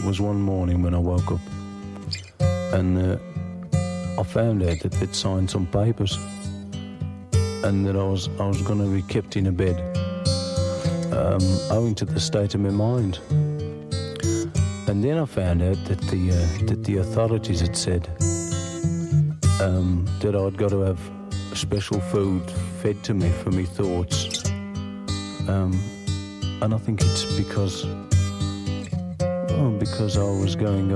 it was one morning when I woke up, and I found out that they'd signed some papers, and that I was going to be kept in a bed, owing to the state of my mind. And then I found out that the authorities had said that I'd got to have special food fed to me for my thoughts. And I think it's because I was going